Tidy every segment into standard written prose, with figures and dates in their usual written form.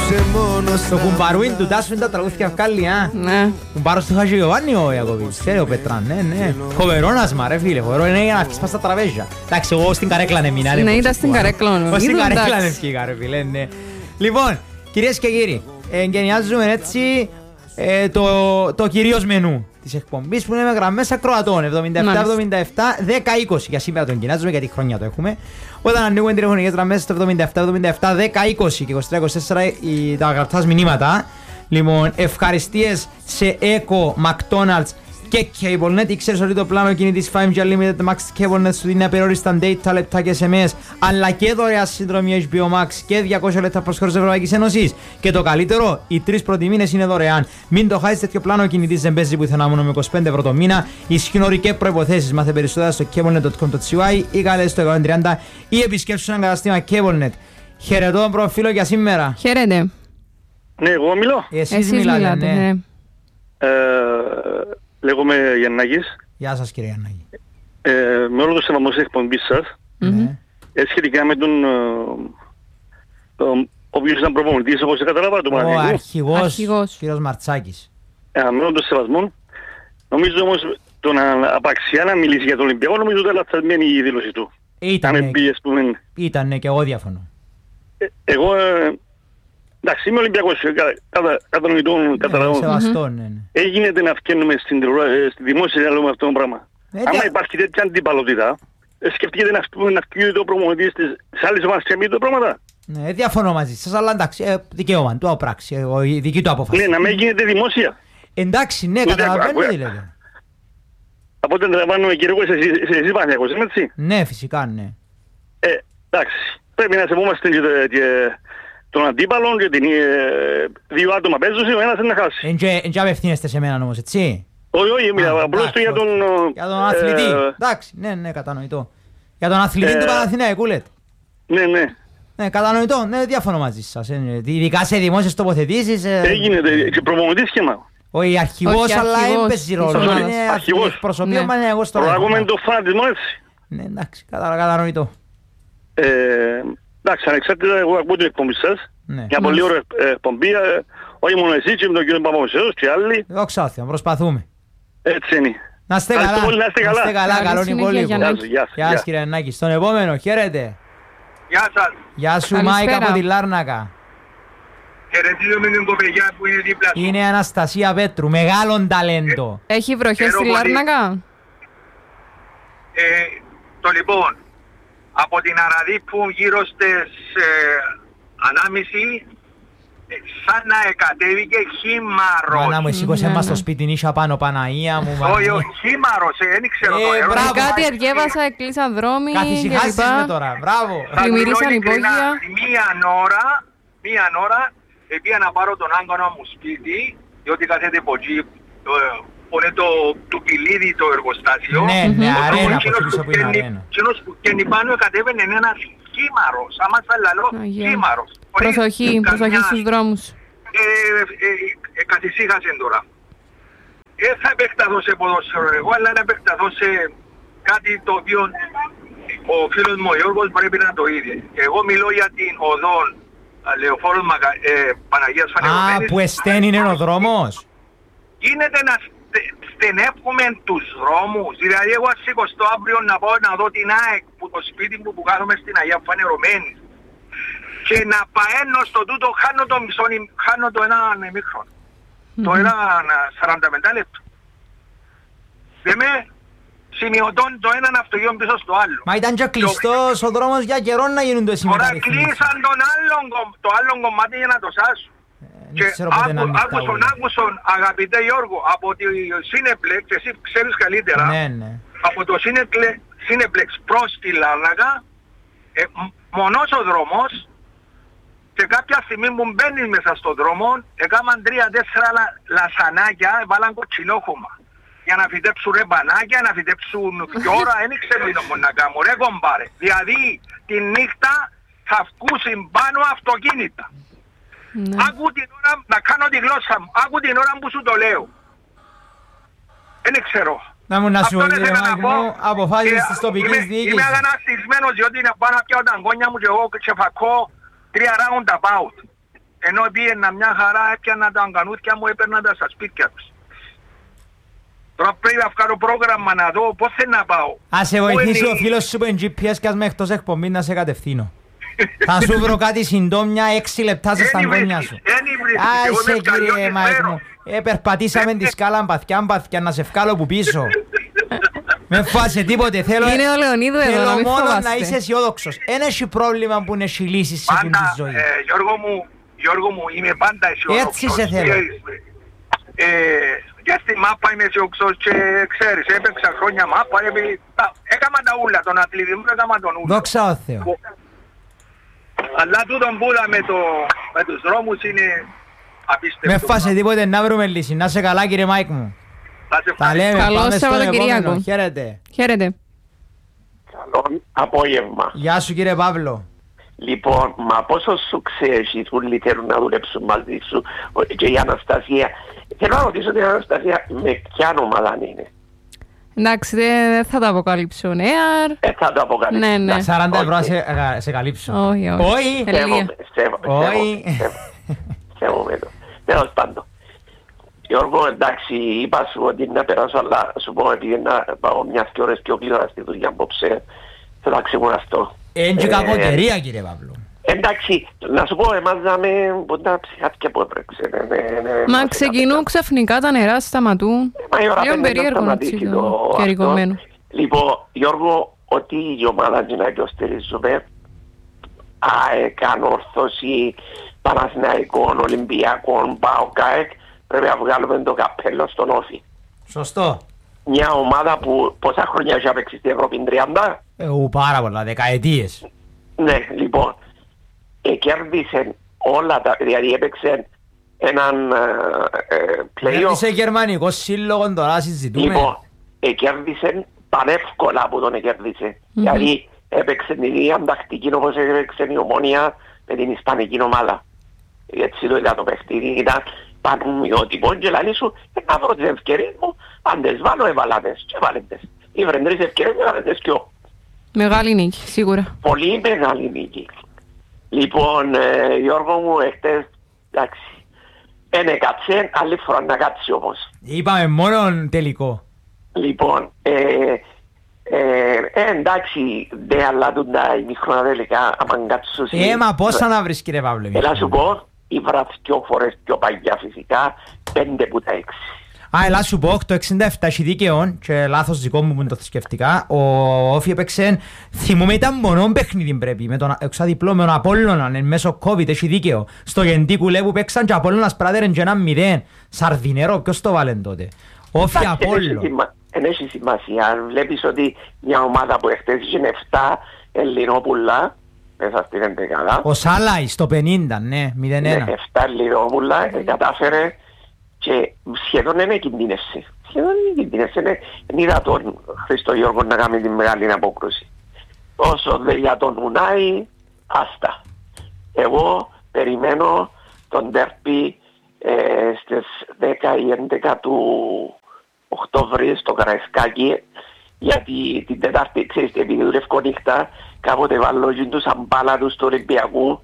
Το κουμπαρούιν του Τάσου είναι τα τραγούδια βγάλει, α. Ναι. Κουμπάρος του Χατζη Γιωβάνι ο Ιακωβίτης, ξέρει ο Πετράν, ναι. Φοβερόνασμα ρε φίλε, φοβερό είναι για να αρχίσεις πας στα τραπέζια. Εντάξει, εγώ στην καρέκλα είναι μηνά. Ναι, ήταν στην καρέκλα. Εγώ στην καρέκλα είναι φύγα ρε φίλε, ναι. Λοιπόν, κυρίες και κύριοι, εγκαινιάζουμε έτσι το κυρίως μενού της εκπομπής που είναι με γραμμές ακροατών 77-77-10-20. Για σήμερα το εγκαινιάζουμε γιατί χρόνια το έχουμε. Όταν ανοίγουμε τηλεφωνικές γραμμές στο 77-77-10-20 και 23-24 τα γραπτάς μηνύματα. Λοιπόν, ευχαριστίες σε Echo, McDonald's και CableNet. Ξέρεις ότι το πλάνο κινητής 5G Unlimited Max CableNet σου δίνει απεριόριστα data, λεπτά και SMS, αλλά και δωρεά συνδρομή HBO Max και 200 λεπτά προσχώρηση Ευρωπαϊκής Ένωσης. Και το καλύτερο, οι 3 πρώτοι μήνες είναι δωρεάν. Μην το χάσεις, τέτοιο πλάνο κινητής δεν παίζει πουθενά, μόνο με 25 ευρώ το μήνα. Ισχύουν όροι και προϋποθέσεις. Μάθε περισσότερα στο cablenet.com.cy ή καλές στο 130 ή επισκέψου ένα καταστήμα CableNet. Χαιρετώ τον προφίλο για σήμερα. Χαίρετε. Ναι, εγώ μιλώ. Εσείς μιλάτε, ναι. Λέγομαι Γιαννάκης. Γεια σας κύριε Γιαννάκη. Με όλο το σεβασμό της εκπομπής σας, σχετικά με τον ο οποίος ήταν προπονητής, όπως καταλάβα, του Παναθηναϊκού. Ο αρχηγός, κύριος Μαρτσάκης. Με όλο το σεβασμό, νομίζω όμως το να απαξιά να μιλήσει για τον Ολυμπιακό, νομίζω ότι λαθασμένη η δήλωση του. Ήτανε και εγώ διαφωνώ. Εγώ, εντάξει, είμαι Ολυμπιακός, κατανοητών, καταλαβαίνω. Έγινε να αυκένουμε στη δημόσια να λέμε αυτό το πράγμα. Άμα υπάρχει τέτοια αντιπαλότητα, σκεφτείτε να αυκεί το προμονητής της άλλης ομάδας και το πράγματα. Ναι, διαφωνώ μαζί σας, αλλά εντάξει, δικαίωμα του απράξει, η δική του απόφαση. Ναι, να μην γίνεται δημόσια. Εντάξει, ναι, καταλαβαίνω τι λέτε. Από ό,τι αντιλαμβάνομαι κύριε, εσείς Παναθηναϊκός, είμαι έτσι. Ναι, φυσικά, ναι. Εντάξει, πρέπει να σεβόμαστε τον αντίπαλο και δύο άτομα παίζουν, ο ένας είναι να χάσει. Εν απευθύνεστε σε μένα όμως, έτσι. Όχι, απλώς το για τον αθλητή. Εντάξει, ναι, κατανοητό. Για τον αθλητή του Παναθηναϊκού λέτε. Ναι. Ναι, κατανοητό, ναι, διαφωνώ μαζί σας. Ειδικά σε δημόσιες τοποθετήσεις. Έγινε, και προπονητής σχήμα. Όχι αρχηγός, αλλά έμπαιζε ρόλο. Είναι αρχηγός. Προσωπείο Παναθηναϊκός τώρα. Προάγουμε το φανατισμό έτσι. Ναι, εντάξει, κατανοητό. Εντάξει, ανεξάρτητα εγώ ακούω την εκπομπή σας. Μια πολύ ωραία εκπομπή. Όχι μόνο εσείς και με τον κύριο Παπαμωσέος και άλλοι. Δόξα Θεώ, προσπαθούμε. Έτσι είναι. Να είστε καλά, καλόν υπόλοιπο. Γεια σας κύριε Γιαννάκη. Στον επόμενο, χαίρετε. Γεια σας. Γεια σου Μάικα από τη Λάρνακα. Χαιρετίζομαι την κοπελιά που είναι δίπλα σου. Είναι Αναστασία Πέτρου, μεγάλον ταλέντο. Έχει βροχές στη Λάρνακα? Το λοιπόν, από την Αραδίπου γύρω στις 1:30 σαν να εκατέβηκε χήμαρος. Μάνα μου, σήκωσε μας στο σπίτι νύχια πάνω, Παναγία μου. Όχι, χήμαρος, δεν ξέρω το ερώτημα. Κάτι αδιέβασα, έκλεισαν δρόμοι και καθησυχάσεις με τώρα, μπράβο. Πλημμυρίσαν υπόγεια. Μία ώρα, πήγα να πάρω τον άγκονα μου σπίτι, διότι κάθεται από εκεί, που είναι το πηλίδι το εργοστάσιο. Ναι, αρένα, από πίσω που είναι αρένα. Κοινός που καινεί πάνω κατέβαινε ένας χήμαρος, άμα θα λαλώ χήμαρος. Προσοχή στους δρόμους. Καθησύχασε τώρα. Θα επεκταθώ σε ποδόσφαιρο εγώ, αλλά να επεκταθώ σε κάτι το οποίο ο φίλος μου ο Γιώργος πρέπει να το είδε. Εγώ μιλώ για την οδό Λεωφόρος Παναγίας Φανερωμένης. Που εστέν είναι ο δρόμος. Γίνεται να στενεύουμε τους δρόμους. Δηλαδή εγώ σηκωστώ αύριο να πάω να δω την ΑΕΚ που το σπίτι μου που κάθομαι στην Αγία Φανερωμένης. Και να παένω στο τούτο χάνω το έναν ημίχρονο. Το έναν 45 λεπτό. Δεν με σημειωτών το έναν αυτοκίνητο πίσω στο άλλο. Μα ήταν και κλειστός ο δρόμος για καιρό να γίνουν το συμμεταρρυθμίσεις. Τώρα κλείσαν το άλλο κομμάτι για να το σάσουν. Και άκουσον αγαπητέ Γιώργο, από τη Σίνεπλεξ, εσύ ξέρεις καλύτερα, από το Σίνεπλεξ προς τη Λάρνακα, μονός ο δρόμος, και κάποια στιγμή μου μπαίνεις μέσα στον δρόμο, έκαναν 3-4 λασανάκια, βάλαν κοτσινόχωμα. Για να φυτέψουν ρε μπανάκια, να φυτέψουν κι ώρα, δεν ξέρω τι να κάνουν, ρε κομπάρε. Δηλαδή, τη νύχτα θα βγουν πάνω αυτοκίνητα. Άκου την ώρα, να κάνω τη γλώσσα μου, άκου την ώρα που σου το λέω. Δεν ξέρω. Να μου να σου πω, αποφάσεις της τοπικής διοίκησης. Είμαι αγανακτισμένος διότι είναι πάνω πια τα αγκόνια μου και εγώ ξεφακώ 3 roundabout. ενώ πήγαινα μια χαρά, έπιανα τα αγκανούθια μου, έπαιρνα τα στα σπίτια τους. Τώρα πρέπει να βγάλω πρόγραμμα να δω πώς θα να πάω. Ας σε βοηθήσει ο φίλος σου που είναι GPS και ας με εκτός εκπομπή να σε κατευθύνω. Θα σου βρω κάτι συντόμια 6 λεπτά σε σταγκόνια σου. Άσε κύριε Μάικ μου, περπατήσαμε τη σκάλα μπαθιά να σε βγάλω που πίσω. Με φάσε τίποτε, θέλω μόνο να είσαι αισιόδοξος. Εν έχει πρόβλημα που έχει λύσεις σε αυτή τη ζωή. Γιώργο μου, είμαι πάντα αισιόδοξος. Έτσι σε θέλω. Και στη μάπα είμαι αισιόδοξος και ξέρεις, έπαιξα χρόνια μάπα, έκαμα τα ούλα, τον αθλητισμό έκαμα τον ούλα. Δόξα ο Θεός. Αλλά τούτον που είδα με τους δρόμους είναι απίστευτο. Με φάσε τίποτε να βρούμε λύση. Να σε καλά κύριε Μάικ μου. Τα λέμε, πάμε στο επόμενο. Χαίρετε. Χαίρετε. Καλό απόγευμα. Γεια σου κύριε Παύλο. Λοιπόν, μα πόσο σου ξέρεις όλοι θέλουν να δουλέψουν μαζί σου και η Αναστασία. Θέλω να ρωτήσω την Αναστασία με ποια ομάδα είναι. Εντάξει, δεν θα το αποκαλύψω, ναι. Θα το αποκαλύψω. Ναι. 40 ευρώ σε καλύψω. Όχι. Σέβομαι το. Τέλος πάντων. Γιώργο, εντάξει, είπα σου ότι να περάσω, αλλά σου πω επειδή να πάω μιας και ώρες πιο γλύωρα στη δουλειά απόψε, θέλω να ξεκουραστώ. Είναι κακοτερία κύριε Παύλο. Εντάξει, να σου πω, εμάς δάμε ποτά ψυχάτια που έπρεξε. Μα ξεκινούν ξαφνικά τα νερά, σταματούν. Λίγο περίεργο έτσι το καιρικωμένο. Λοιπόν, Γιώργο, ότι η ομάδα να υποστηρίζουμε, ΑΕΚ, Όρθωση, Παναθηναϊκών, Ολυμπιακών, ΠΑΟΚ, πρέπει να βγάλουμε το καπέλο στον Όφη. Σωστό. Μια ομάδα που πόσα χρόνια έχει παίξει στην Ευρώπη, 30? Πάρα πολλά, δεκαετίες. Ναι, λοιπόν. Κέρδισε όλα τα, δηλαδή έπαιξε έναν play-off. Κέρδισε γερμανικό σύλλογο, τώρα συζητούμε. Λοιπόν, κέρδισε πανεύκολα που τον κέρδισε. Δηλαδή έπαιξε την ίδια τακτική όπως έπαιξε η Ομόνια με την Ισπανική ομάδα. Έτσι το είδα το παιχνίδι, ήταν πανομοιότυπο και λαλί σου να βρω τις ευκαιρίες μου, αν τις βάλω έβαλατες και βάλετες. Ήβρεν τρεις ευκαιρίες έβαλετες και ο. Μεγάλη νίκη, σίγουρα. Πολύ μεγάλη νίκη. Λοιπόν, Γιώργο μου, εχθές, εντάξει, είναι κάτσε, άλλη φορά να κάτσει όμως. Είπαμε μόνο τελικό. Λοιπόν, εντάξει, δεν αλλάζουν τα ημιχρονα τελικά, άμα κάτσουν... Μα πόσα να βρεις κύριε Παύλο. Έλα σου πω, ήβρα 2 φορές πιο παγιά φυσικά, 5 που τα 6. Ελά σου πω, το 67 έχει δίκαιο και λάθος δικό μου που το θρησκευτικά. Ο Όφη έπαιξε, θυμούμαι ήταν μονό παιχνίδι πρέπει, με τον εξαδιπλό, με τον Απόλλωνα, εν μέσω COVID, έχει δίκαιο. Στο Γεντίκουλε που παίξαν και ο Απόλλωνας πράτερεν και 1-0. Σαρδινέρο, ποιος το βάλεν τότε. Όφη Απόλλων. Εν έχει σημασία, βλέπεις ότι μια ομάδα που εχθές είχε 7 Ελληνόπουλα, μέσα στην 11. Ο Σάλαϊ στο 50, ναι, 0-1. 7 Ελληνόπουλα, κατάφερε και σχεδόν είναι κινδύνευση. Σχεδόν είναι κινδύνευση. Δεν είδα τον Χρήστο Γιώργο να κάνει τη μεγάλη απόκρουση. Όσο δε για τον Ουνάη, άστα. Εγώ περιμένω τον τέρπι στις 10 ή 11 του Οκτώβρη στο Καραϊσκάκι, γιατί την Τετάρτη, ξέρεις, επειδή δουλεύω νύχτα, κάποτε βάλω τους αμπάλατους του Ολυμπιακού,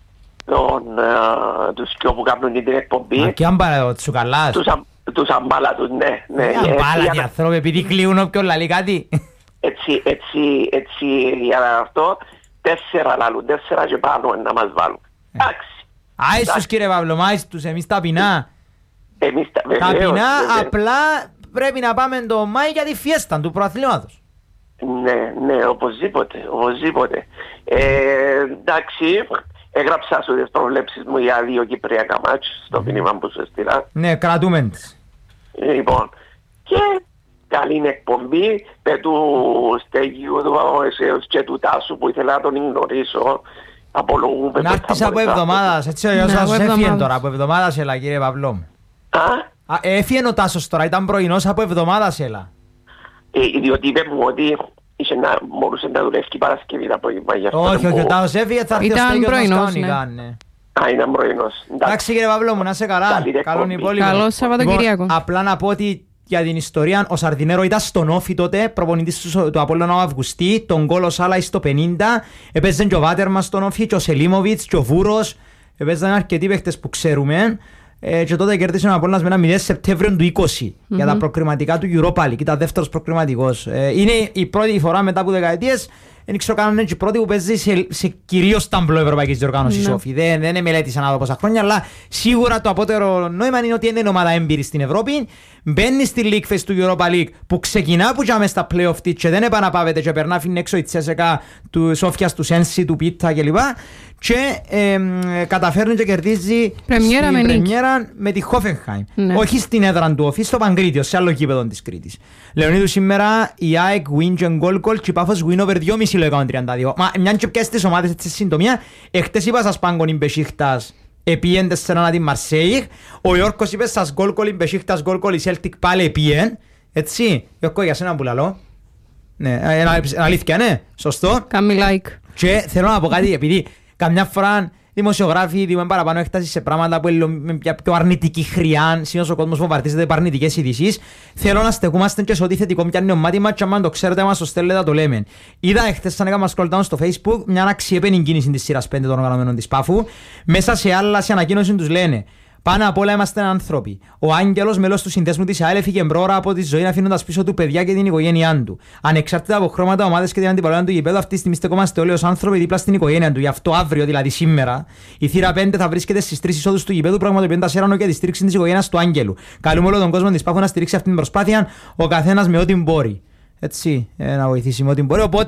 τους κοιό που κάνουν την εκπομπή. Μα και αμπάλατους, σου καλάς. Τους αμπάλατους, ναι. Αμπάλατοι άνθρωποι, επειδή κλείουν όποιον λαλεί κάτι. Έτσι, για αυτό, 4 λαλούν, 4 και πάνω να μας βάλουν. Εντάξει. Άιστος κύριε Παύλο, άιστος, εμείς ταπεινά. Ταπεινά, απλά πρέπει να πάμε το Μάη για τη φιέστα του προαθλήματος. Ναι, οπωσδήποτε. Εντάξει, έγραψα σου τις προβλέψεις μου για 2 κυπριακά μάτς στο μήνυμα που σου στείλα. Ναι, κρατούμε τις. Λοιπόν, και καλή εκπομπή με του Στέγιου, του Παπαμεσαίους και του Τάσου που ήθελα να τον γνωρίσω. Απολογούμε. Να έρθεις από εβδομάδας, έτσι ο σας έφυγε τώρα, από εβδομάδας έλα κύριε Παυλό μου. Έφυγε ο Τάσος τώρα, ήταν πρωινός από εβδομάδας έλα. Διότι είπε μου ότι μπορούσε να δουλεύει Παρασκευή τα πρωινά. Όχι, ο Τάσος έφυγε, θα έρθει ο Στέγιος μας κανονικά. Ήταν πρωινός. Εντάξει κύριε Παυλό μου, να είσαι καλά. Καλόν υπόλοιπο. Καλό Σαββατοκυριακό. Απλά να πω ότι για την ιστορία, ο Σαρδινέρο ήταν στον Όφη τότε, προπονητής του Απόλλωνα ο Αυγουστή, τον Κόλο Σάλαϊ στο 50, έπαιζε και ο Βάτερμας στον Όφη, και ο Σελίμοβιτς, και ο Βούρος, παίζανε αρκετοί παίχτες που ξέρουμε και τότε κέρδισε ο Απόλλωνας με ένα 0 Σεπτέμβριο του 20 για τα προκριματικά του Europa League, ήταν δεύτερος προκριματικός. Είναι η πρώτη φορά μετά από δεκαετίες, δεν ξέρω καν είναι η πρώτη που παίζει σε κυρίως ταμπλό ευρωπαϊκής διοργάνωσης όφη. Δεν μελέτησα να δω πόσα χρόνια, αλλά σίγουρα το απότερο νόημα είναι ότι είναι ομάδα έμπειρη στην Ευρώπη. Μπαίνει στη League Phase του Europa League που ξεκινά που τζάμε στα play-off της και δεν επαναπάβεται και περνά φύγει έξω η Τσέσεκα του Σόφιας, του Σένσι, του Πίτα κλπ. Και καταφέρνει και κερδίζει πρεμιέρα στην πρεμιέρα με τη Χόφενχάιμ. Όχι στην έδρα του Όφη, στο Παγκρίτιο, σε άλλο γήπεδο της Κρήτης. Λεωνίδου σήμερα η ΑΕΚ win και goal goal και η Πάφος win over 2,5 λογικά 32. Μα μιαν και πιάσεις τις ομάδες έτσι συντομία, εχτες είπα σας Πάγκον η Μπεσίχτας επίεν 4-1 την Μαρσέιγ, ο Ιόρκος είπε σας goal goal η Μπεσίχτας, goal goal η Celtic πάλι επίεν, έτσι, Ιόρκο για σένα που λαλώ. Ναι, αλήθεια, ναι, σωστό. Κάμι like. Και θέλω να πω κάτι, επειδή καμιά φορά δημοσιογράφοι δίνουν παραπάνω έκταση σε πράγματα που είναι με πιο αρνητική χρειά, συνήθως ο κόσμος βομβαρδίζεται από αρνητικές ειδήσεις. Θέλω να στεκούμαστε και σε ό,τι θετικό πιάνει ο μάτι μας και αν το ξέρετε μας το στέλνετε το λέμε. Είδα εχθές σαν έκανα scroll down στο Facebook μια αξιέπαινη κίνηση της σειράς 5 των οργανωμένων της Πάφου. Μέσα σε άλλα σε ανακοίνωση τους λένε πάνω απ' όλα είμαστε άνθρωποι. Ο Άγγελος, μέλος του συνδέσμου της ΑΕΛ, έφυγε μπρόρα από τη ζωή αφήνοντας πίσω του παιδιά και την οικογένειά του. Ανεξάρτητα από χρώματα, ομάδες και την αντιπαλότητα του γηπέδου, αυτή τη στιγμή στεκόμαστε όλοι ως άνθρωποι δίπλα στην οικογένεια του. Γι' αυτό αύριο, δηλαδή σήμερα, η θύρα 5 θα βρίσκεται στις 3 εισόδους του γηπέδου, πραγματοποιώντας έρανο για τη στήριξη της οικογένειας του Άγγελου. Καλούμε όλο τον κόσμο της Πάφου να στηρίξει αυτή την προσπάθεια, ο καθένας με ό,τι μπορεί. Έτσι, να βοηθήσει με ό,τι μπορεί. Οπότε,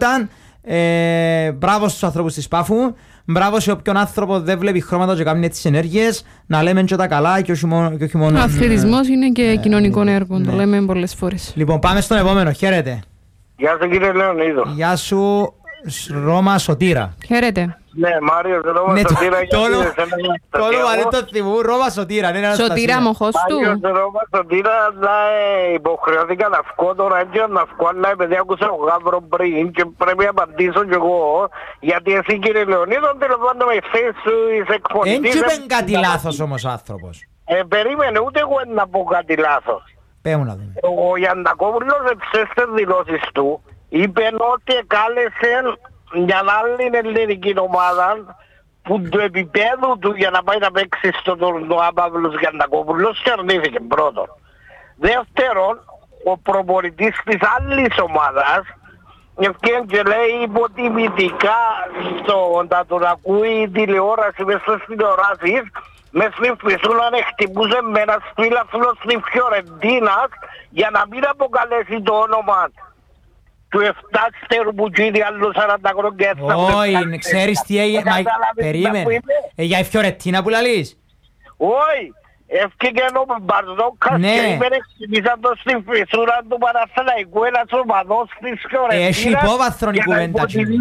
μπράβο στους ανθρώπους της Πάφου. Μπράβο σε όποιον άνθρωπο δεν βλέπει χρώματα και κάνει τις ενέργειες, να λέμε και τα καλά και όχι μόνο. Ο αθλητισμός είναι και κοινωνικό έργο, το λέμε πολλές φορές. Λοιπόν, πάμε στον επόμενο. Χαίρετε. Γεια σου κύριε Λεωνίδο. Γεια σου Ρώμα Σωτήρα. Χαίρετε. Ναι, Μάριος Ρώμα Σωτήρα. Το όνομα δεν το θυμούν, Ρώμα Σωτήρα. Σωτήρα μοχός του. Μάριος Ρώμα Σωτήρα, υποχρεώθηκα να βγω τώρα έτσι να βγω, αλλά επειδή άκουσα ο Γάβρο πριν και πρέπει να απαντήσω κι εγώ, γιατί εσύ κύριε Λεωνίδο τελειώνω με χθες είσαι εκφωνητής. Δεν είπε κάτι λάθος όμως ο άνθρωπος. Περίμενε, ούτε εγώ να πω κάτι λάθος. Πέμουν να δούμε. Ο Γιαννακόπουλος στις δηλώσεις του είπε ότι κάλεσε μια άλλη ελληνική ομάδα που το επίπεδο του για να πάει να παίξει στο τουρνουά Παύλος Γιαννακόπουλος και αρνήθηκε πρώτον. Δεύτερον, ο προπονητής της άλλης ομάδας ευκαιρία και λέει υποτιμητικά όταν τον ακούει η τηλεόραση μες στις τηλεοράσεις με σνιφισούν αν χτυπούσε με ένα σπήλαθλο στη Φιωρεντίνας για να μην αποκαλέσει το όνομα του 7 που γίνει άλλο 40 χρόνια. Όχι, ξέρεις τι έγινε, περίμενε, για η Φιωρεντίνα που λαλείς. Όχι, ευκήκε ο Μπαρδόκας και είπε εξηγήσαν το στην φυσούρα του Παναθηναϊκού ένας ομαδός της Φιωρεντίνας. Έχει υπόβαθρον η κουβέντα.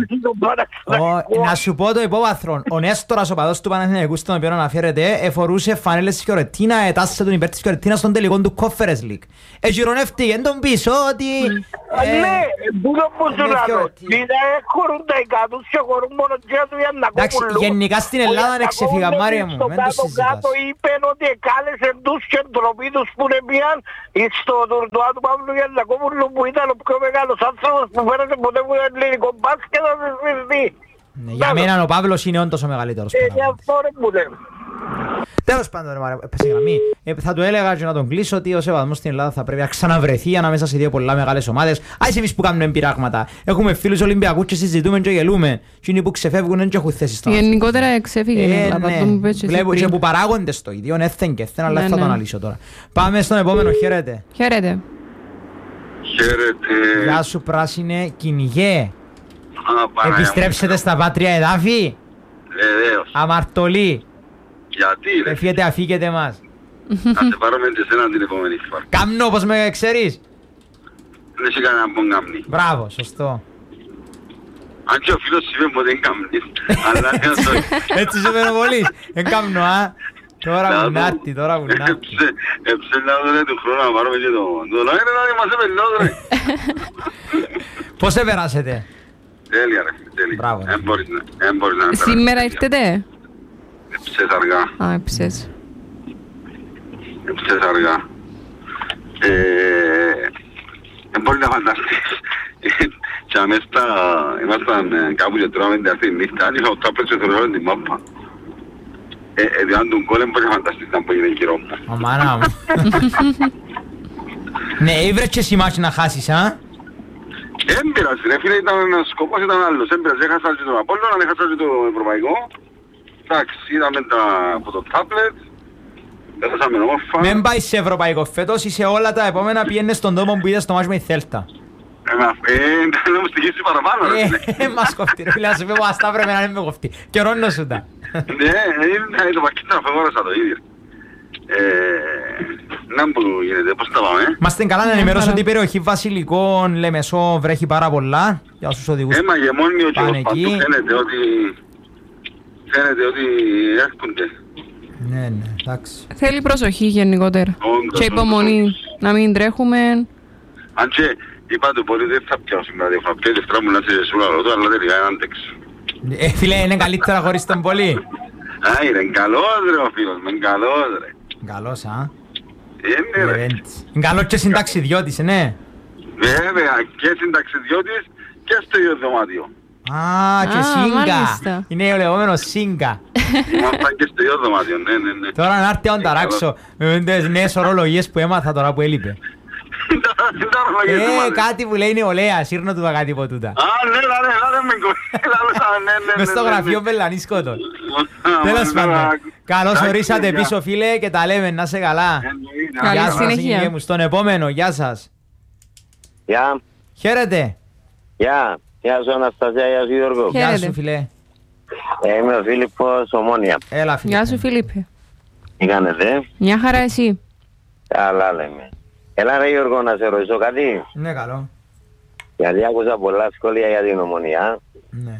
Να σου πω το υπόβαθρον. Ο Νέστορας οπαδός του Παναθηναϊκού στον οποίο αναφέρεται εφορούσε φανέλες της Φιωρεντίνα, ετάσσε τον υπέρ της Φιωρεντίνας στον τελικό του Conference League. Εγυρονεύτηκε εν τον πίσω ότι... Ναι, τούτο που σου λέω. Χωρούν τα εκατούς και χωρούν μόνο και του Γιαννακόπουλου. Γενικά στην Ελλάδα δεν ξεφύγα, Μάρια μου, δεν το συζητάς. Είπεν ότι κάλεσε τους και ντροπή τους που είναι πήγαν στο τουρνουά του Παύλου Γιαννακόπουλου που ήταν ο πιο μεγάλος άνθρωπος που φέρεται ποτέ που είναι ελληνικό μπάσκετ να σε σβηστεί. Για μένα ο Παύλος είναι όντως ο μεγαλύτερος. Τέλος πάντων, έπεσε γραμμή. Θα του έλεγα και να τον κλείσω ότι ο σεβασμός στην Ελλάδα θα πρέπει να ξαναβρεθεί ανάμεσα σε δύο πολλά μεγάλες ομάδες. Άσε εμείς που κάνουμε πειράγματα. Έχουμε φίλους Ολυμπιακούς και συζητούμε και γελούμε. Και είναι που ξεφεύγουν και έχουν θέσεις στο άθλημα. Γενικότερα ξέφυγε η Ελλάδα. Βλέπω και που παράγονται στο ίδιο. Έθεν και έθεν, αλλά θα το αναλύσω τώρα. Πάμε στον επόμενο. Χαίρετε. Χαίρετε. Γεια σου πράσινε κυνηγέ. Επιστρέψετε στα πάτρια εδάφη. Αμαρτωλή. Γιατί ρε. Εφιέτε αφήκετε μας. Θα σε πάρω με εσένα την επόμενη φορά. Κάμνο πως με ξέρεις. Δεν έχει κανένα πον κάμνη. Μπράβο, σωστό. Αν και ο φίλος είπε μου δεν κάμνης. Αλλά έτσι σου φέρω πολύ. Δεν κάμνο, α. Τώρα που νάτι, τώρα που νάτι. Εψελάδω ρε του χρόνου να πάρουμε και το... Το λόγια να μας επελνώς ρε. Πώς επεράσετε. Τέλεια ρε, τέλεια. Μπράβο. Σήμερα ήρθετε. Εψες αργά. Α, εψες. Εψες αργά. Δεν μπορεί να φανταστείς. Και αμέστα ήμασταν κάπου και τρώμε την αυτή νύχτα. Είχα ο τάπλες και θεωρώ την μάπα. αν τον κόλ μπορεί να φανταστείς να μπορεί να γύρω μου. Αμάνα μου. Ναι, ήβρες και εσύ μάτσι να χάσεις, α? Έμπειρας ρε φίλε, σκοπός ήταν άλλος. Έμπειρας, έχασα και τον Απόλλωνα, έχασα και το Ευρωπαϊκό. Εντάξει, είδαμε από το τάπλετ. Έχασαμε όμορφα. Μην πάει σε Ευρωπαϊκό φέτος, είσαι όλα τα επόμενα πιένες στον τόπο που είδες στο μάτς με η Θέλτα. Να μου στοιχήσει παραπάνω ρε φίλε. Μας κοφτεί ρε φίλε, να σου πει πως αυτά πρέπει να είναι με κοφτεί. Και ρώνω σου τα. Ναι, το πακίτα να φεγόρασα το ίδιο. Να που γίνεται, πώς τα πάμε. Είμαστε καλά να ενημερώσω ότι η περιοχή Βασιλικών Λεμεσό βρέχει πάρα πολλά. Για όσους οδηγούς Έμα γεμόνιο και πάνε παντού εκεί. φαίνεται ότι έρχονται. Ναι, εντάξει. Θέλει προσοχή γενικότερα. Όντως, Και υπομονή να μην τρέχουμε. Αν και είπα του πολύ δεν θα πιάω σήμερα, θα πιάω δευτρά μου να σε σούλα ρωτώ, αλλά τελικά είναι άντεξο. Φίλε, είναι καλύτερα χωρίς τον πολύ. Είναι καλός ρε ο φίλος, είναι καλός ρε. Καλός, α. Είναι ρε. Είναι καλός και συνταξιδιώτης, ναι. Βέβαια, και συνταξιδιώτης και στο ίδιο δωμάτιο. Α, και σίγκα. μάλιστα. Είναι ο λεγόμενος σίγκα. Ήμασταν και στο ίδιο δωμάτιο, ναι. Τώρα να έρθει να ταράξω με τις νέες ορολογίες που έμαθα τώρα που έλειπε. Κάτι που λέει νεολαία, σύρνω του τα κάτι από τούτα. Α, ναι, με κολλή. Μες στο γραφείο Μπελανίσκοτο. Τέλος πάντων. Καλώς ορίσατε πίσω φίλε και τα λέμε, να είσαι καλά. Καλή Γεια σας, συνέχεια. Νίκη μου, στον επόμενο, γεια σας. Γεια. Χαίρετε. Γεια. Γεια σου Αναστασία, γεια σου Γιώργο. Χαίρετε. Γεια σου φίλε. Είμαι ο Φίλιππος Ομόνια. Έλα φίλε. Γεια σου Φίλιππε. Τι κάνετε? Μια χαρά εσύ. Καλά λέμε. Έλα ρε Γιώργο να σε ρωτήσω κάτι. Ναι, καλό. Γιατί άκουσα πολλά σχόλια για την Ομονία. Ναι.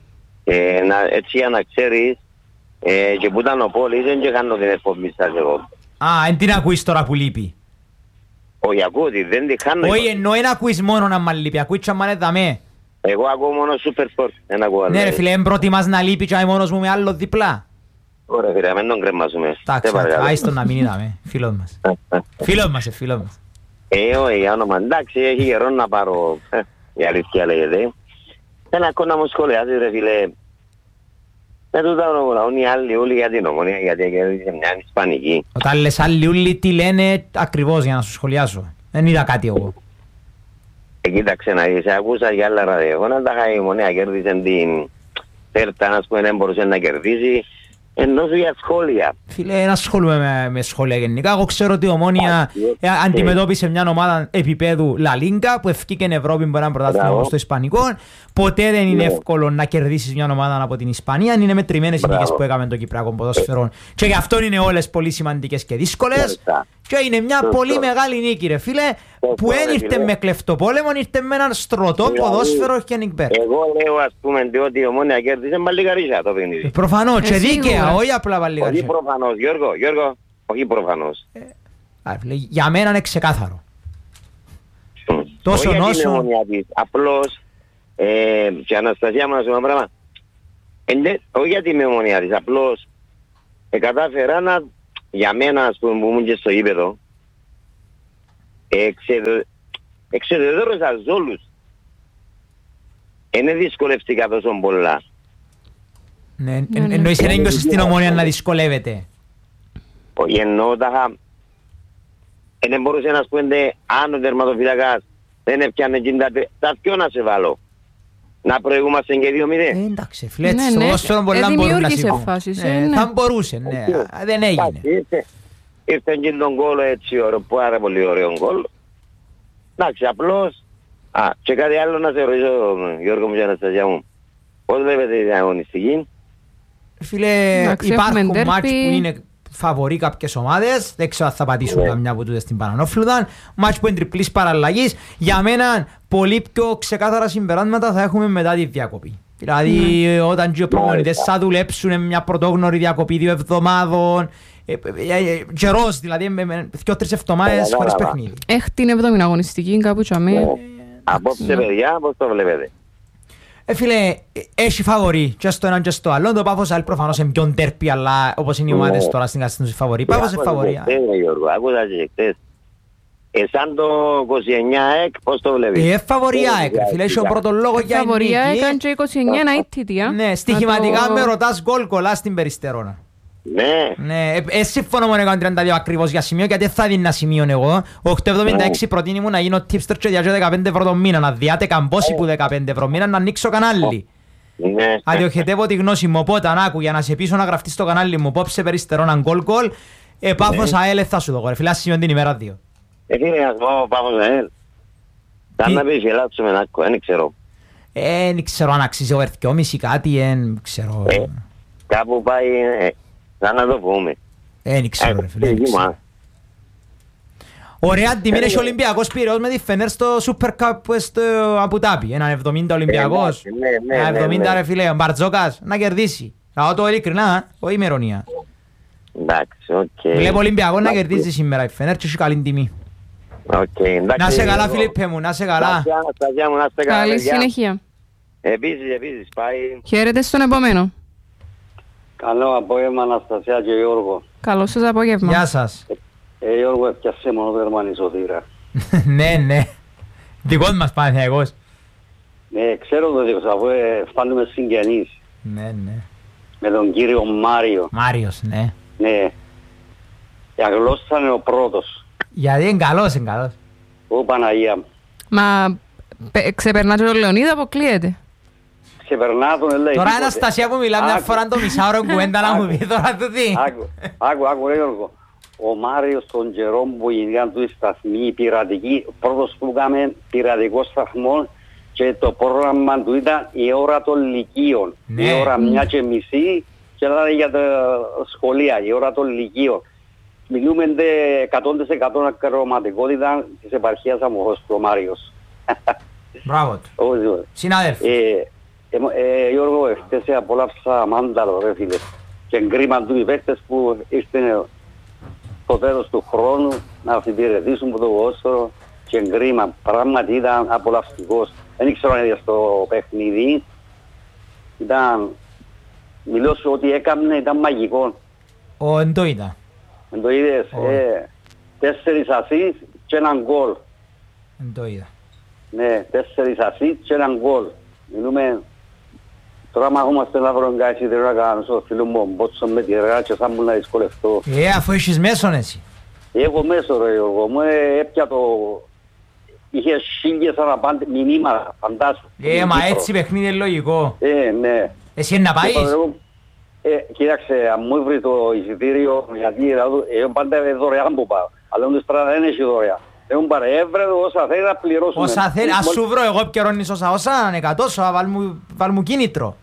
Έτσι για να ξέρεις και που ήταν ο Πόλης δεν και κάνω την εκπομπή σας εγώ. Α, εν την ακούεις τώρα που λείπει. Όχι ακούω ότι δεν την κάνω. Όχι, εννοώ να ακούεις μόνο να μ' λείπει, ακούεις και αν δαμέ. Εγώ ακούω μόνο Super Sport. Δεν ακούω άλλο. Ναι ρε φίλε, εν προτιμάς να λείπει και μόνος μου με άλλο διπλά. Ωραία φίλε, μην τον κρεμάσουμε. Εντάξει, άιστον να μην είδαμε, φίλος μας. Φίλος μας. Όχι, για όνομα. Εντάξει, έχει καιρό να πάρω. Η αλήθεια λέγεται. Θέλω ακόμα να μου σχολιάσεις ρε φίλε. Με τούτα ονομοναούν οι άλλοι όλοι για την Ομονία, γιατί κέρδισε μια Ισπανική. Όταν λες άλλοι όλοι τι λένε ακριβώς για να σου σχολιάσω. Δεν είδα κάτι εγώ. Κοίταξε να δεις, ακούσα για άλλα ραδιοφώνα, τα η Ομονία κέρδισε την Θέλτα, ας πούμε, δεν μπορούσε να κερδίσει. Ενώ σου για σχόλια. Φίλε, δεν ασχολούμαι με σχόλια γενικά. Εγώ ξέρω ότι η Ομόνια αντιμετώπισε μια ομάδα επίπεδου La Liga που ευκήκε στην Ευρώπη που ήταν πρωτάθλημα στο Ισπανικό. Ποτέ δεν είναι εύκολο να κερδίσεις μια ομάδα από την Ισπανία. Είναι μετρημένες οι νίκες που έκαμε το Κυπριακό ποδόσφαιρο. Και γι' αυτό είναι όλες πολύ σημαντικές και δύσκολες. Και είναι μια πολύ μεγάλη νίκη, ρε φίλε, που δεν ήρθε με κλεφτοπόλεμο, ήρθε με έναν στρωτό ποδόσφαιρο και νικπέρ. Εγώ λέω, ας πούμε, ότι η Ομόνια κέρδισε μπαλικαρίσια το παιχνίδι. Προφανώς και δίκαια, όχι απλά μπαλικαρίσια. Όχι προφανώς, Γιώργο, όχι προφανώς. Για μένα είναι ξεκάθαρο. Τόσο όχι νόσο. για την Ομόνια της, απλώς, και Αναστασία μου να σου πω ένα πράγμα. Όχι για την Ομόνια της, απλώς, κατάφερα να, για μένα, ας πούμε, που ήμουν και στο γήπεδο, εξεδεδόρωσα όλους. Είναι δυσκολευτικά τόσο πολλά. Ναι, εννοείς δεν ένιωσες στην Ομόνια να δυσκολεύεται. Όχι, εννοώ δεν μπορούσε να σπούνται αν ο τερματοφυλακάς δεν έπιανε τα δυο να σε βάλω. Να προηγούμαστε και 2-0. Εντάξει, φίλε, έτσι στο ποδόσφαιρο πολλά μπορούν να σηκώ. Θα μπορούσε, ναι, δεν έγινε. Ήρθε και τον γκολ έτσι ωραίο, πάρα πολύ ωραίο γκολ. Εντάξει, απλώς. Και κάτι άλλο να σε ρωτήσω, Γιώργο μου και Αναστασία μου. Πώς βλέπετε την αγωνιστική? Φίλε, υπάρχουν μάτς που είναι φαβορεί κάποιες ομάδες. Δεν ξέρω αν θα πατήσουν καμιά από τούτες στην Πανανόφλουδα. Μάτς που είναι τριπλής παραλλαγής. Για μένα, πολύ πιο ξεκάθαρα συμπεράσματα θα έχουμε μετά τη διακοπή. Δηλαδή, όταν οι προπονητές θα δουλέψουν μια πρωτόγνωρη διακοπή 2 εβδομάδων. Καιρός, δηλαδή, με 2-3 εβδομάδες χωρίς παιχνίδι. Έχει την 7η αγωνιστική, κάπου τσαμί. Απόψε, παιδιά, πώς το βλέπετε? Φίλε, έχει φαβορί και στο έναν και στο άλλο. Το Πάφος Αλ προφανώς είναι πιο ντέρπι, αλλά όπως είναι οι ομάδες τώρα στην κατάσταση φαβορί. Πάφος είναι φαβορί. Άκουσα και χτες. Σαν το 29 ΕΚ, πώς το βλέπεις? Φαβορί ΑΕΚ, φίλε, έχει ο πρώτο λόγο για νίκη. Φαβορί ΑΕΚ, αν και 29 να ήττητια. Ναι, στοιχηματικά με ρωτάς γκολ κολλά στην Περιστερώνα. Ναι. Συμφωνώ μόνο 132 ακριβώς για σημείο, γιατί θα δίνει ένα σημείο εγώ. 8,76 προτείνει μου να γίνω tipster και διάζω 15 ευρώ το μήνα, να διάτε καμπόσι που 15 ευρώ μήνα, να ανοίξω κανάλι. Αδιοχετεύω τη γνώση μου, οπότε αν άκου για να σε πείσω να γραφτείς στο κανάλι μου, πόψε περιστερό έναν γκολ, Πάφος ΑΕΛ θα σου δω, ρε φίλε, σημείο την ημέρα 2. Είναι ας πω Πάφος ΑΕΛ. Θα να πεις γελάτσουμε να άκου, δεν ξέρω. Δεν ξέρω αν αξίζει ο Ερθκιόμις ή κάτι, δεν ξέρω. Κάπου πάει, θα να το πούμε. Δεν ξέρω ρε φίλε. Ωραία τιμή είναι και ο Ολυμπιακός Πειραιώς με τη Φενέρ στο Super Cup στο Αμπουτάπι. Έναν 70 Ολυμπιακός. Ένα 70 ρε φίλε, ο Μπαρτζόκας να κερδίσει. Λαό το ειλικρινά, όχι με ειρωνία. Εντάξει, οκ. Βλέπω Ολυμπιακό να κερδίσει σήμερα η Φενέρ και έχει καλή τιμή. Να σε καλά Φίλιππε μου, να σε καλά. Καλή συνέχεια. Επίσης πάει. Χαίρετε στον επόμενο. Καλό απόγευμα Αναστασία και Γιώργο. Καλό σας απόγευμα. Γεια σας. Γιώργο, έφτιασε μόνο Γερμανή σωτήρα. Ναι. Δικός μας Παναθηναϊκός. Ναι, ξέρω το δικός, αφού φτάνουμε συγγενείς. Ναι. Με τον κύριο Μάριο. Μάριος, ναι. Ναι. Η αγλώσσα είναι ο πρώτος. Γιατί είναι καλός. Ω Παναγία μου. Μα ξεπερνά και τον Λεωνίδα, αποκλείεται. Ξεπερνά τον, λέει. Τώρα Αναστασία που μιλά μια φορά το μισάωρο κουβέντα να μου πει τώρα το τι. Άκου ρε Γιώργο. Ο Μάριος των καιρών που γίνηκαν του σταθμοί πειρατικοί, πρώτος που κάναμε πειρατικό σταθμό και το πρόγραμμα του ήταν η ώρα των λυκείων. Η ώρα 1:30 και ήταν για τα σχολεία, η ώρα των λυκείων. Μιλούμε 100% ακροματικότητα της επαρχίας Αμοχώς, ο Μάριος. Μπράβο του. Συνάδελφοι. Γιώργο, εχθές απολαύσα Μάνταλο ρε φίλε. Και κρίμα του οι παίκτες που ήρθαν στο τέλος του χρόνου να αφιπηρετήσουν από το ποδόσφαιρο και κρίμα. Πράγματι ήταν απολαυστικός. Δεν ήξερα αν είδε στο παιχνίδι. Μιλώ σου ότι έκαμνε, ήταν μαγικό. Εν το είδα. Εν το είδες. 4 ασίς και έναν γκολ. Εν το είδα. Ναι, 4 ασίς και έναν γκολ. Μιλούμε. Τώρα μα είμαστε να βρω κάτι δεν να κάνω στο φίλο μου μπότσο με τη ρεά και θα μου να δυσκολευτώ. Αφού έχεις μέσον εσύ. Έχω μέσο ρε Γιώργο, μου έπια το... Είχε 1000 αναπάντε μηνύματα, φαντάσου. Μα έτσι παιχνίδι είναι λογικό. Ναι. Εσύ είναι να πάεις. Κοίταξε, αν μου βρει το εισιτήριο, γιατί πάντα δωρεάν που πάω. Αλλά όμως τώρα δεν έχει δωρεάν. Έχουν παρεέβρε όσα θέλει να πληρώσουμε. Όσα θέλει, ας σου βρω εγώ πιερώνεις όσα ανεκατώσω, βάλ μου κίνητρο.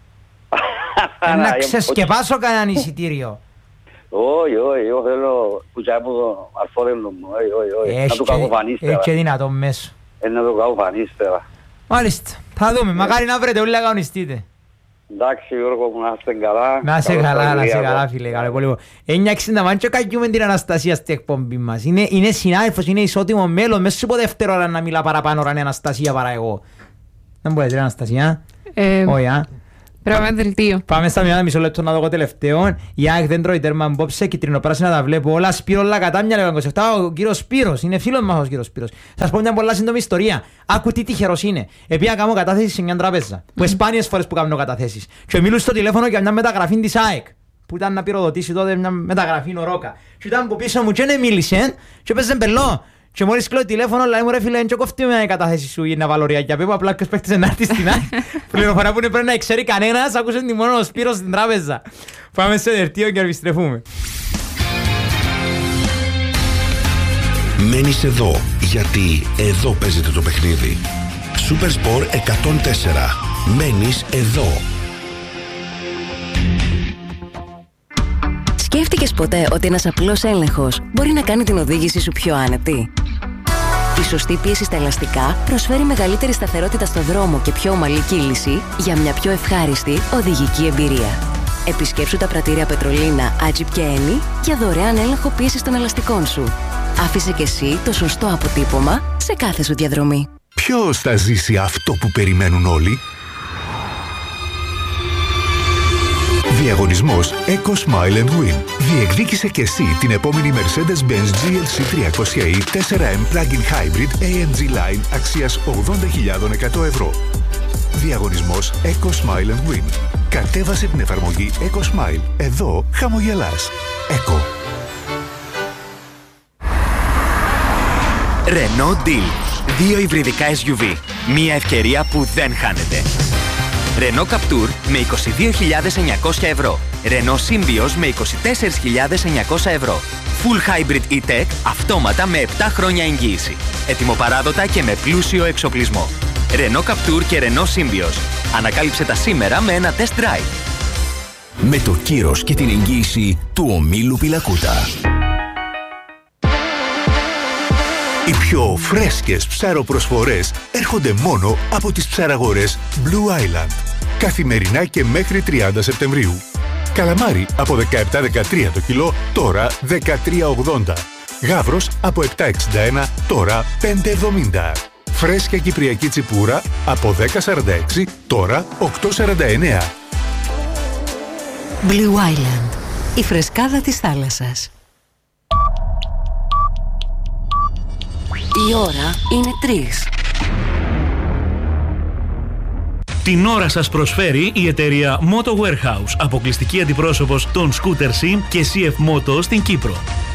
Να ξεσκεπάσω κανέναν εισιτήριο. Όχι, εγώ θέλω κουτσά από το αρφόδελο μου, όχι, να το κακοφανίστερα. Έχει και δυνατό μέσο. Να το κακοφανίστερα. Μάλιστα, θα δούμε, μακάρι να βρείτε όλοι να αγωνιστείτε. Εντάξει Γιώργο μου, να είστε καλά. Να είσαι καλά φίλε, καλό πολύ. 9:60 μάντσο καγιούμε την Αναστασία στην εκπομπή μας. Είναι συνάδελφος, είναι ισότιμο μέλλον. Μέσα σου πω δεύτερη ώρα να μιλά παραπάνω ώρα είναι Αναστασία παρά εγώ. Δεν μπορείς ρε Αναστασία. Όχι, πρέπει να δελτίο. Πάμε στα μηνάτα μισό λεπτό να δω εγώ τελευταίο. Η ΑΕΚ δεν τρώει τέρμα μπόψε, κυτρινοπράσινα τα βλέπω όλα. Σπύρο Λακατάμια λέγω 27, ο κύριος Σπύρος, είναι φίλος μας ο κύριος Σπύρος. Θα πω μια πολλά σύντομη ιστορία. Άκου τι τυχερός είναι. Επειδή κάνω κατάθεση σε μια τράπεζα. Που σπάνιες φορές που κάνω καταθέσεις. Και μιλούσα στο τηλέφωνο για μια μεταγραφή της ΑΕΚ. Που ήταν να πυροδοτήσει τότε μια μεταγραφή νορόκα. Και ήταν που πίσω μου και δεν μίλησε και έπαιζε μπελό. Και μόλις κλαίω τηλέφωνο, λέει μου ρε φίλε, δεν κοφτεί με κατάθεση σου για να βάλω ριακιά. Πέπω απλά και παίχτησε να έρθει στην ΑΕΚ. Πληροφορία που είναι πρέπει να ξέρει κανένας, άκουσες τη μόνο ο Σπύρος στην τράπεζα. Πάμε σε δελτίο και επιστρέφουμε. Μένεις εδώ, γιατί εδώ παίζεται το παιχνίδι. Super Sport 104. Μένεις εδώ. Σκέφτηκες ποτέ ότι ένας απλός έλεγχος μπορεί να κάνει την οδήγηση σου πιο άνετη? Η σωστή πίεση στα ελαστικά προσφέρει μεγαλύτερη σταθερότητα στο δρόμο και πιο ομαλή κύληση για μια πιο ευχάριστη οδηγική εμπειρία. Επισκέψου τα πρατήρια Πετρολίνα, Agip και Eni για δωρεάν έλεγχο πίεσης των ελαστικών σου. Άφησε και εσύ το σωστό αποτύπωμα σε κάθε σου διαδρομή. Ποιος θα ζήσει αυτό που περιμένουν όλοι? Διαγωνισμός Eco Smile and Win. Διεκδίκησε και εσύ την επόμενη Mercedes-Benz GLC 300e 4M Plug-in Hybrid AMG Line αξίας 80.100 ευρώ. Διαγωνισμός Eco Smile and Win. Κατέβασε την εφαρμογή Eco Smile. Εδώ χαμογελάς. Eco. Renault Deal. 2 υβριδικά SUV. Μία ευκαιρία που δεν χάνεται. Renault Captur με 22.900 ευρώ. Renault Symbioz με 24.900 ευρώ. Full Hybrid E-Tech αυτόματα με 7 χρόνια εγγύηση. Ετοιμοπαράδοτα και με πλούσιο εξοπλισμό. Renault Captur και Renault Symbioz. Ανακάλυψε τα σήμερα με ένα test drive. Με το κύρος και την εγγύηση του ομίλου Πιλακούτα. Οι πιο φρέσκες ψαροπροσφορές έρχονται μόνο από τις ψαραγορές Blue Island. Καθημερινά και μέχρι 30 Σεπτεμβρίου. Καλαμάρι από 17-13 το κιλό, τώρα 13,80. Γάβρος από 7,61, τώρα 5,70. Φρέσκια κυπριακή τσιπούρα από 10,46, τώρα 8,49. Blue Island. Η φρεσκάδα της θάλασσας. Η ώρα είναι 3. Την ώρα σας προσφέρει η εταιρεία Moto Warehouse, αποκλειστική αντιπρόσωπος των Scooter Sim και CF Moto στην Κύπρο.